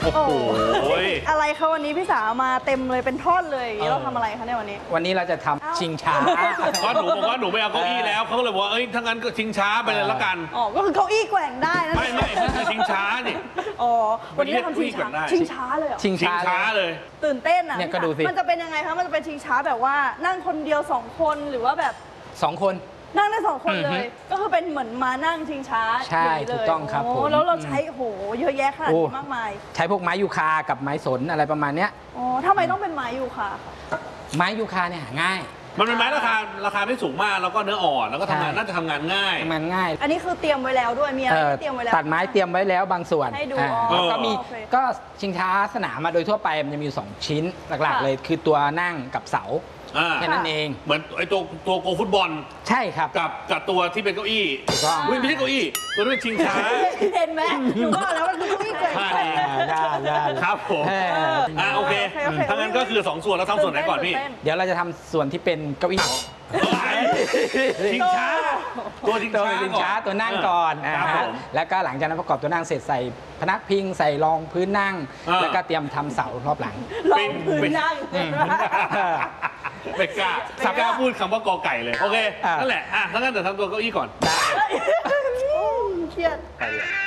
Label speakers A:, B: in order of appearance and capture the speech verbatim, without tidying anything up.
A: โอ้โห
B: อะไรคะวันนี้พี่สาวมาเต็มเลยเป็นท่อนเลยเราทำอะไรคะในวันนี้
C: วันนี้เราจะทำชิงช้า
A: ก็หนูบอกว่าหนูไม่เอาเก้าอี้แล้วเขาเลยบอกว่าเอ้ยถ้างั้นก็ชิงช้าไปเลยละกัน
B: อ๋อก็คือเก้าอี้แกว่งได้นะ
A: ไม่ไม่มันคือชิงช้านี่
B: อ๋อวันนี้ทำชิงช้าชิงช้าเลย
C: ชิงช้า
A: เลย
B: ตื่นเต้นอ่ะ
C: เนี่ยก็ดูสิ
B: มันจะเป็นยังไงคะมันจะเป็นชิงช้าแบบว่านั่งคนเดียวสองคนหรือว่าแบบ
C: สองคน
B: นั่งได้สองคนเลยก็คือเป็นเหมือนมานั่งชิงช้า
C: ใช่ถูกต้องครับผม
B: แล้วเราใช้โหเยอะแยะขนาดนี้มากมาย
C: ใช้พวกไม้ยูคากับไม้สนอะไรประมาณเนี้ย
B: อ๋อทำไมต้องเป็นไม้ยูคา
C: ไม้ยูคาเนี่ยง่าย
A: มันเป็นไม้ราคาราคาไม่สูงมากแล้วก็เนื้ออ่อนแล้วก็ทำงานน่าจะทำงานง่าย
C: ทำงานง่าย
B: อันนี้คือเตรียมไว้แล้วด้วยมีอะไรเตรียมไว้แล้ว
C: ตัดไม้เตรียมไว้แล้วบางส่วน
B: ให้ดู
C: ก็มีก็ชิงช้าสนามมาโดยทั่วไปมันจะมีอยู่สองชิ้นหลักๆเลยคือตัวนั่งกับเสาแค่นั้นเอง
A: เหมือนไอ้ตัวตัวโกฟุตบอล
C: ใช่ครับ
A: กับกับตัวที่เป็นเก้าอี้วิ่งไม่ใช่เก้าอี้ตัวนี้เป็นชิงช้า
B: เห็นไหมหนูบอกแล้วมันคือเก้าอี้เกิด
A: ครับผมอ่าโอเคถ้างั้นก็คือสองส่วนเราทำส่วนไหนก่อนพี่
C: เดี๋ยวเราจะทำส่วนที่เป็นเก้าอี้
A: ชิงช้าตัวชิง
C: ช้าตัวนั่งก่อนแล้วก็หลังจากนั้นประกอบตัวนั่งเสร็จใส่พนักพิงใส่รองพื้นนั่งแล้วก็เตรียมทำเสารอบหลัง
B: รองพื้นนั่ง
A: ไม่กล้าสักกล้าพูดคำว่ากอไก่เลยโอเคนั่นแหละอ่ะถ้างั้นเดี๋ยวทำตัวเก้าอี้ก่อน
B: ได้เครียด